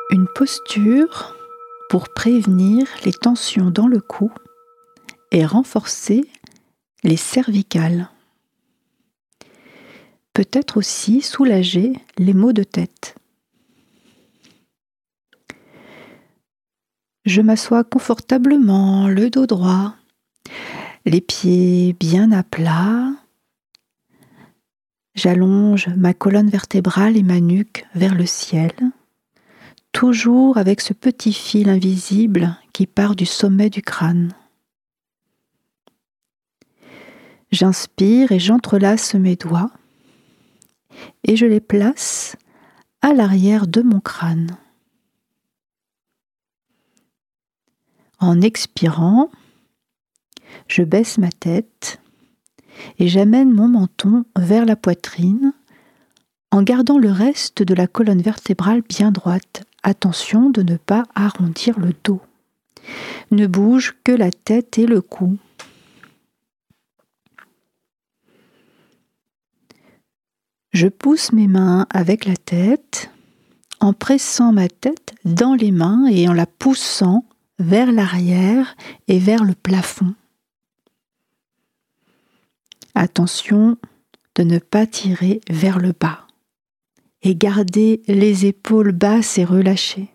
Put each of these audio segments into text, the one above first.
Une posture pour prévenir les tensions dans le cou et renforcer les cervicales. Peut-être aussi soulager les maux de tête. Je m'assois confortablement, le dos droit, les pieds bien à plat. J'allonge ma colonne vertébrale et ma nuque vers le ciel, toujours avec ce petit fil invisible qui part du sommet du crâne. J'inspire et j'entrelace mes doigts et je les place à l'arrière de mon crâne. En expirant, je baisse ma tête et j'amène mon menton vers la poitrine en gardant le reste de la colonne vertébrale bien droite. Attention de ne pas arrondir le dos. Ne bouge que la tête et le cou. Je pousse mes mains avec la tête en pressant ma tête dans les mains et en la poussant vers l'arrière et vers le plafond. Attention de ne pas tirer vers le bas et garder les épaules basses et relâchées.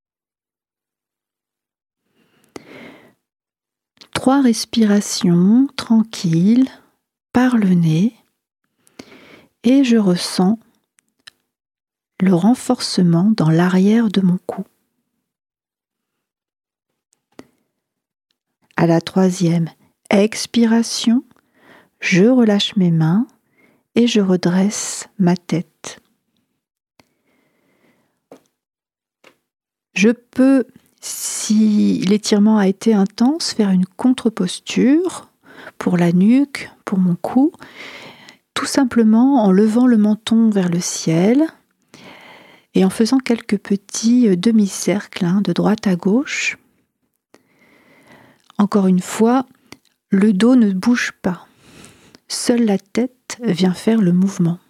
3 respirations tranquilles par le nez et je ressens le renforcement dans l'arrière de mon cou. À la 3e expiration, je relâche mes mains et je redresse ma tête. Je peux, si l'étirement a été intense, faire une contre-posture pour la nuque, pour mon cou, tout simplement en levant le menton vers le ciel et en faisant quelques petits demi-cercles de droite à gauche. Encore une fois, le dos ne bouge pas. Seule la tête vient faire le mouvement.